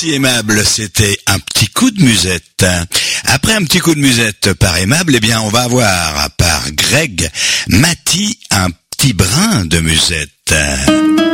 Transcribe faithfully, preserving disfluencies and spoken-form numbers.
Merci Aimable, c'était un petit coup de musette. Après un petit coup de musette par Aimable, eh bien on va avoir par Greg Mati un petit brin de musette.